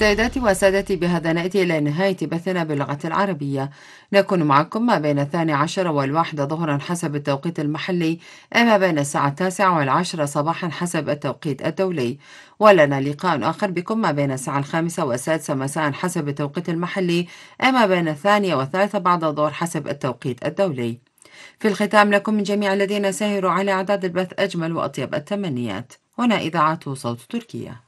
سيداتي وسادتي، بهذا نأتي إلى نهاية بثنا باللغة العربية. نكون معكم ما بين 12 والواحدة ظهرا حسب التوقيت المحلي، أما بين الساعة 9 والعشرة صباحا حسب التوقيت الدولي. ولنا لقاء آخر بكم ما بين الساعة 5 والسادسة مساء حسب التوقيت المحلي، أما بين 2 والثالثة بعد الظهر حسب التوقيت الدولي. في الختام، لكم من جميع الذين ساهروا على إعداد البث أجمل وأطيب التمنيات. هنا إذاعة صوت تركيا.